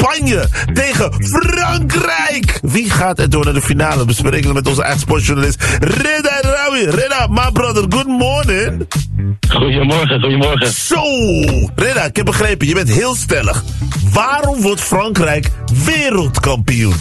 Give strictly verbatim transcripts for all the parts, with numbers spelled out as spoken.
Spanje tegen Frankrijk. Wie gaat er door naar de finale? We spreken met onze eigen sportjournalist Reda Rawi. Reda, my brother, good morning. Goedemorgen, goedemorgen. Zo, Reda, ik heb begrepen, je bent heel stellig. Waarom wordt Frankrijk wereldkampioen?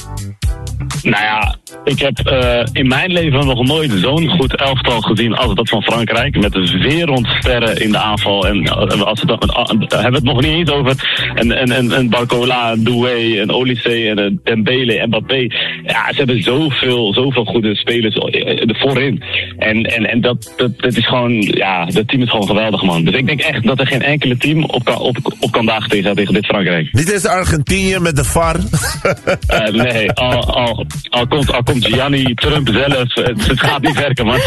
Nou ja, ik heb uh, in mijn leven nog nooit zo'n goed elftal gezien als dat van Frankrijk. Met de wereldsterren in de aanval. En uh, als we dan, uh, hebben we het nog niet eens over. En, en, en, en Barcola, Doué, en Olysée, en uh, Dembele, Mbappé. Ja, ze hebben zoveel, zoveel goede spelers uh, voorin. En, en, en dat, dat, dat is gewoon, ja, dat team is gewoon geweldig, man. Dus ik denk echt dat er geen enkele team op kan, op, op kan dagen tegen, tegen dit Frankrijk. Niet eens Argentinië met de V A R? uh, nee, al, al, al, komt, al komt Gianni Trump zelf. Het, het gaat niet werken, man.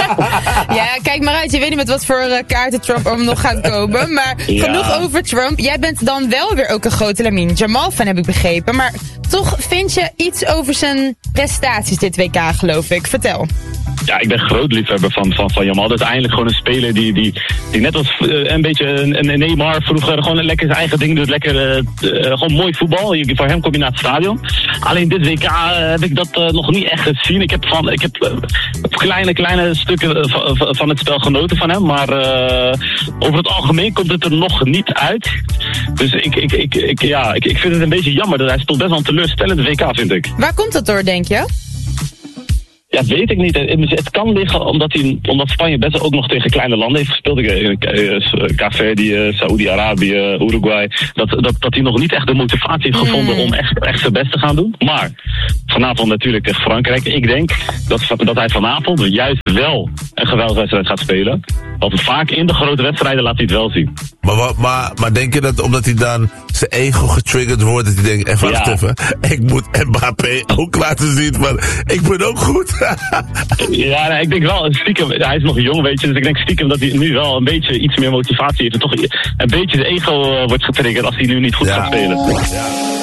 Ja, kijk maar uit. Je weet niet met wat voor uh, kaarten Trump er nog gaat komen. Maar Ja. genoeg over Trump. Jij bent dan wel weer ook een grote Lamine Jamal fan, heb ik begrepen. Maar toch vind je iets over zijn prestaties dit W K, geloof ik. Vertel. Ja, ik ben groot liefhebber van, van, van Jamal. Dat is eigenlijk gewoon een speler die, die, die net als uh, een beetje een, een Neymar vroeger gewoon lekker zijn eigen ding doet. Lekker, uh, uh, gewoon mooi voetbal. Je, voor hem kom je naar het stadion. Alleen dit W K uh, heb ik dat uh, nog niet echt gezien. Ik heb, van, ik heb uh, kleine, kleine stukken uh, van, van het spel genoten van hem. Maar uh, over het algemeen komt het er nog niet uit. Dus ik, ik, ik, ik, ja, ik, ik vind het een beetje jammer. Dat hij speelt best wel een teleurstellend W K, vind ik. Waar komt dat door, denk je? Ja, weet ik niet. Het kan liggen omdat, hij, omdat Spanje best ook nog tegen kleine landen heeft gespeeld. Kaapverdië, Saoedi-Arabië, Uruguay. Dat, dat, dat hij nog niet echt de motivatie heeft gevonden om echt, echt zijn best te gaan doen. Maar vanavond natuurlijk tegen Frankrijk. Ik denk dat, dat hij vanavond juist wel een geweldige wedstrijd gaat spelen. Want vaak in de grote wedstrijden laat hij het wel zien. Maar, maar, maar denk je dat omdat hij dan zijn ego getriggerd wordt, dat hij denkt, even wacht Ja. even, ik moet Mbappé ook laten zien van, ik ben ook goed. Ja, nee, ik denk wel, stiekem, hij is nog jong, weet je, dus ik denk stiekem dat hij nu wel een beetje iets meer motivatie heeft en toch een beetje de ego uh, wordt getriggerd als hij nu niet goed Ja. gaat spelen. Ja.